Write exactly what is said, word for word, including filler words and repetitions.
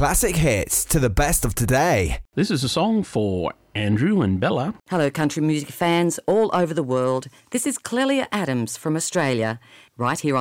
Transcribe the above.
classic hits to the best of today. This is a song for Andrew and Bella. Hello, country music fans all over the world. This is Clelia Adams from Australia, right here on